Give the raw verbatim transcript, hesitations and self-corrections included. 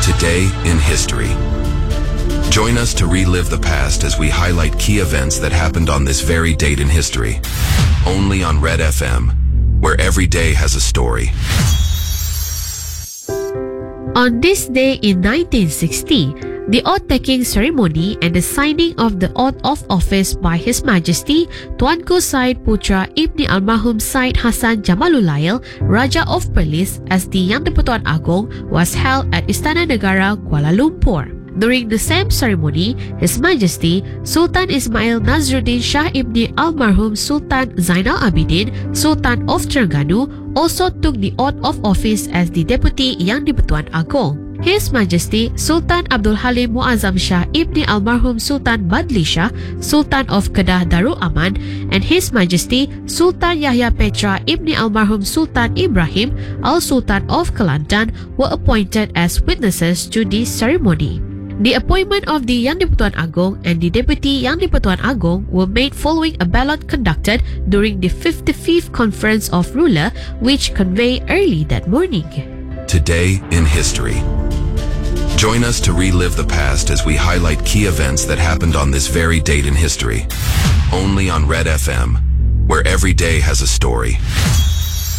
Today in History. Join us to relive the past as we highlight key events that happened on this very date in history. Only on Red F M, where every day has a story. On this day in nineteen sixty, the oath-taking ceremony and the signing of the oath of office by His Majesty Tuanku Said Putra Ibni Almarhum Said Hassan Jamalulail, Raja of Perlis, as the Yang di-Pertuan Agong was held at Istana Negara, Kuala Lumpur. During the same ceremony, His Majesty Sultan Ismail Nazruddin Shah Ibni Almarhum Sultan Zainal Abidin, Sultan of Terengganu, also took the oath of office as the Deputy Yang di-Pertuan Agong. His Majesty Sultan Abdul Halim Muazzam Shah Ibni Almarhum Sultan Badli Shah, Sultan of Kedah Darul Aman, and His Majesty Sultan Yahya Petra Ibni Almarhum Sultan Ibrahim Al-Sultan of Kelantan were appointed as witnesses to this ceremony. The appointment of the Yang di-Pertuan Agong and the Deputy Yang di-Pertuan Agong were made following a ballot conducted during the fifty-fifth Conference of Ruler, which convened early that morning. Today in History. Join us to relive the past as we highlight key events that happened on this very date in history. Only on Red F M, where every day has a story.